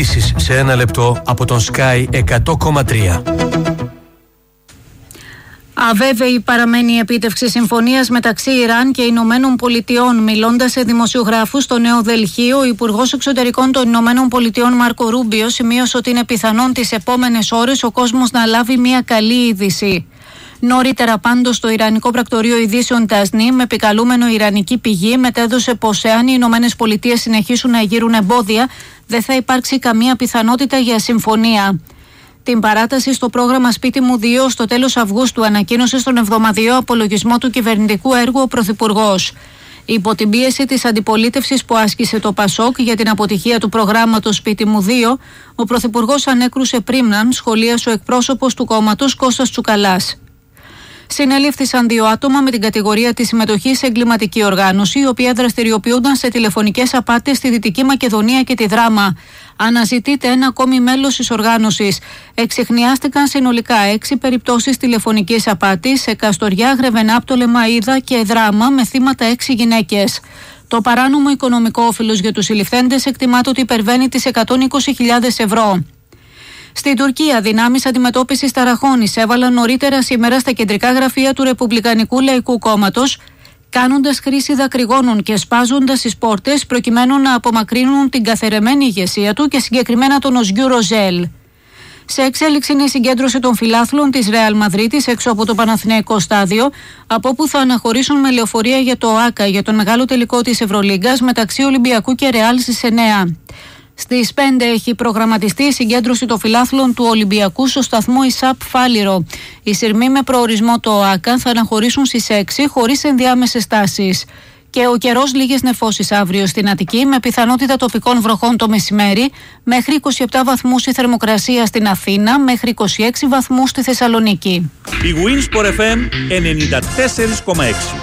Ειδήσεις σε ένα λεπτό από τον Sky 100,3. Αβέβαιη παραμένει η επίτευξη συμφωνίας μεταξύ Ιράν και Ηνωμένων Πολιτειών. Μιλώντας σε δημοσιογράφους στο Νέο Δελχείο, ο Υπουργός Εξωτερικών των Ηνωμένων Πολιτειών Μάρκο Ρούμπιο σημείωσε ότι είναι πιθανόν τις επόμενες ώρες ο κόσμος να λάβει μια καλή είδηση. Νωρίτερα πάντως το Ιρανικό Πρακτορείο Ειδήσεων Τασνίμ, με επικαλούμενο ιρανική πηγή, μετέδωσε πως εάν οι Ηνωμένες Πολιτείες συνεχίσουν να γύρουν εμπόδια, δεν θα υπάρξει καμία πιθανότητα για συμφωνία. Την παράταση στο πρόγραμμα Σπίτι μου 2 στο τέλος Αυγούστου ανακοίνωσε στον εβδομαδιαίο απολογισμό του κυβερνητικού έργου ο Πρωθυπουργός. Υπό την πίεση της αντιπολίτευσης που άσκησε το ΠΑΣΟΚ για την αποτυχία του προγράμματος Σπίτι μου 2, ο Πρωθυπουργός ανέκρουσε πρίμναν, σχολίασε ο εκπρόσωπος του κόμματος Κώστας Τσουκαλάς. Συνελήφθησαν 2 άτομα με την κατηγορία της συμμετοχής σε εγκληματική οργάνωση, η οποία δραστηριοποιούνταν σε τηλεφωνικές απάτες στη Δυτική Μακεδονία και τη Δράμα. Αναζητείται ένα ακόμη μέλος της οργάνωσης. Εξιχνιάστηκαν συνολικά 6 περιπτώσεις τηλεφωνικής απάτης σε Καστοριά, Γρεβενάπτο, Μαΐδα και Δράμα, με θύματα 6 γυναίκες. Το παράνομο οικονομικό όφελος για τους συλληφθέντες εκτιμάται ότι υπερβαίνει τις 120.000 ευρώ. Στην Τουρκία, δυνάμεις αντιμετώπισης ταραχών εισέβαλαν νωρίτερα σήμερα στα κεντρικά γραφεία του Ρεπουμπλικανικού Λαϊκού Κόμματος, κάνοντας χρήση δακρυγόνων και σπάζοντας τις πόρτες προκειμένου να απομακρύνουν την καθερεμένη ηγεσία του και συγκεκριμένα τον Οσγιού Ροζέλ. Σε εξέλιξη είναι η συγκέντρωση των φιλάθλων της Ρεάλ Μαδρίτης έξω από το Παναθηναϊκό στάδιο, από όπου θα αναχωρήσουν με λεωφορεία για το ΟΑΚΑ για τον μεγάλο τελικό της Ευρωλίγκας μεταξύ Ολυμπιακού και Ρεάλ στις 9. Στις 5 έχει προγραμματιστεί η συγκέντρωση των φιλάθλων του Ολυμπιακού στο σταθμό ΙΣΑΠ Φάληρο. Οι σειρμοί με προορισμό το ΟΑΚΑ θα αναχωρήσουν στις 6 χωρίς ενδιάμεσες στάσεις. Και ο καιρός, λίγες νεφώσεις αύριο στην Αττική, με πιθανότητα τοπικών βροχών το μεσημέρι, μέχρι 27 βαθμούς η θερμοκρασία στην Αθήνα, μέχρι 26 βαθμούς στη Θεσσαλονίκη. Η Winsport FM 94,6.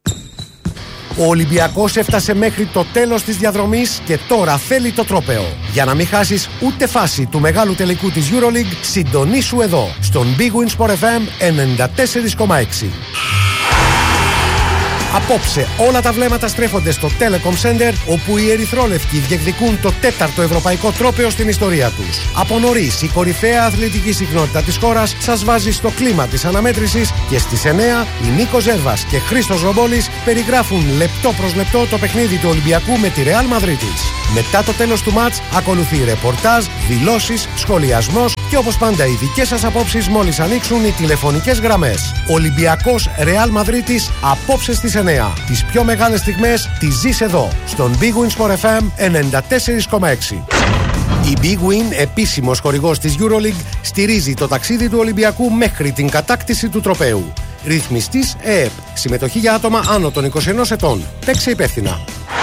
Ο Ολυμπιακός έφτασε μέχρι το τέλος της διαδρομής και τώρα θέλει το τρόπαιο. Για να μην χάσεις ούτε φάση του μεγάλου τελικού της EuroLeague, συντονίσου εδώ, στον Big Win Sport FM 94,6. Απόψε όλα τα βλέμματα στρέφονται στο Telecom Center, όπου οι ερυθρόλευκοι διεκδικούν το 4ο ευρωπαϊκό τρόπαιο στην ιστορία τους. Από νωρίς η κορυφαία αθλητική συχνότητα της χώρας σας βάζει στο κλίμα της αναμέτρησης και στις 9 η Νίκος Ζέρβας και Χρήστος Ρομπόλης περιγράφουν λεπτό προς λεπτό το παιχνίδι του Ολυμπιακού με τη Ρεάλ Μαδρίτης. Μετά το τέλος του μάτς ακολουθεί ρεπορτάζ, δηλώσεις, σχολιασμός και όπως πάντα οι δικές σας απόψεις μόλις ανοίξουν οι τηλεφωνικές γραμμές. Ολυμπιακός Ρεάλ Μαδρίτης απόψε στις 9. Τις πιο μεγάλες στιγμές τις ζεις εδώ, στον Big Win Sport FM 94,6. Η Big Win, επίσημος χορηγός της EuroLeague, στηρίζει το ταξίδι του Ολυμπιακού μέχρι την κατάκτηση του τροπαίου. Ρυθμιστής ΕΕΠ. Συμμετοχή για άτομα άνω των 21 ετών. Παίξε υπεύθυνα.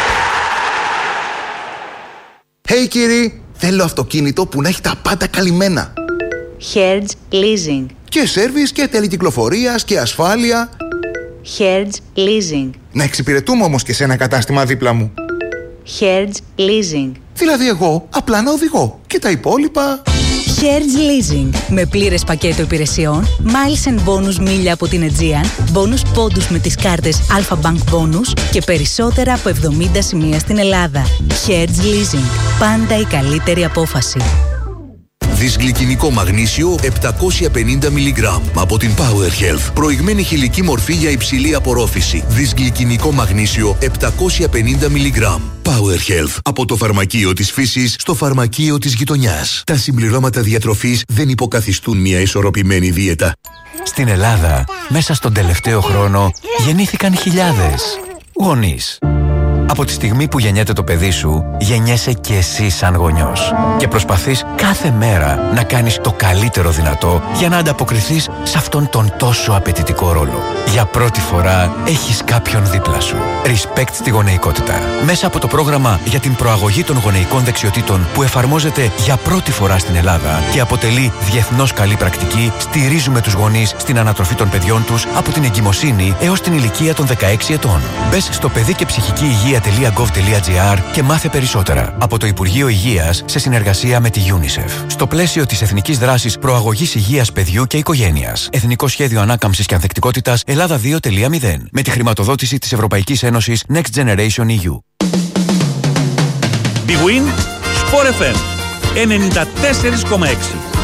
Hey κύριοι, θέλω αυτοκίνητο που να έχει τα πάντα καλυμμένα. Hertz Leasing. Και σέρβις και τελεκυκλοφορίας και ασφάλεια. Hertz Leasing. Να εξυπηρετούμε όμως και σε ένα κατάστημα δίπλα μου. Hertz Leasing. Δηλαδή εγώ απλά να οδηγώ και τα υπόλοιπα... Hertz Leasing. Με πλήρες πακέτο υπηρεσιών, miles and bonus μίλια από την Aegean, bonus πόντους με τις κάρτες Alpha Bank Bonus και περισσότερα από 70 σημεία στην Ελλάδα. Hertz Leasing. Πάντα η καλύτερη απόφαση. Δυσγλυκινικό μαγνήσιο 750 mg από την Power Health. Προηγμένη χηλική μορφή για υψηλή απορρόφηση. Δυσγλυκινικό μαγνήσιο 750 mg. Power Health. Από το φαρμακείο της φύσης στο φαρμακείο της γειτονιάς. Τα συμπληρώματα διατροφής δεν υποκαθιστούν μια ισορροπημένη δίαιτα. Στην Ελλάδα, μέσα στον τελευταίο χρόνο, γεννήθηκαν χιλιάδες γονείς. Από τη στιγμή που γεννιέται το παιδί σου, γεννιέσαι και εσύ σαν γονιός. Και προσπαθείς κάθε μέρα να κάνεις το καλύτερο δυνατό για να ανταποκριθείς σε αυτόν τον τόσο απαιτητικό ρόλο. Για πρώτη φορά έχεις κάποιον δίπλα σου. Respect στη γονεϊκότητα. Μέσα από το πρόγραμμα για την προαγωγή των γονεϊκών δεξιοτήτων που εφαρμόζεται για πρώτη φορά στην Ελλάδα και αποτελεί διεθνώς καλή πρακτική, στηρίζουμε τους γονείς στην ανατροφή των παιδιών τους από την εγκυμοσύνη έως την ηλικία των 16 ετών. Μπες στο παιδί και ψυχική υγεία.gov.gr και μάθε περισσότερα από το Υπουργείο Υγείας σε συνεργασία με τη UNICEF. Στο πλαίσιο της Εθνικής Δράσης Προαγωγής Υγείας Παιδιού και Οικογένειας. Εθνικό Σχέδιο Ανάκαμψης και Ανθεκτικότητας Ελλάδα 2.0. Με τη χρηματοδότηση της Ευρωπαϊκής Ένωσης Next Generation EU. Big Win Sport FM 94,6.